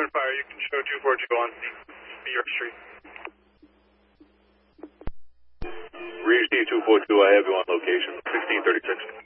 open fire. You can show 242 on New York Street. Reach D242, I have you on location, 1636.